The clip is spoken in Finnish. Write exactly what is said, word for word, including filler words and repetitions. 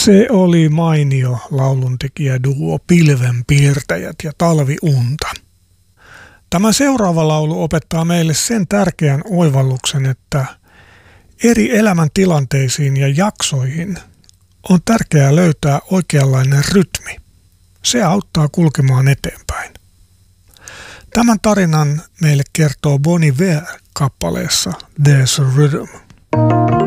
Se oli mainio lauluntekijäduo Pilvenpiirtäjät ja Talviunta. Tämä seuraava laulu opettaa meille sen tärkeän oivalluksen, että eri elämäntilanteisiin ja jaksoihin on tärkeää löytää oikeanlainen rytmi. Se auttaa kulkemaan eteenpäin. Tämän tarinan meille kertoo Bon Iver kappaleessa There's a Rhythm.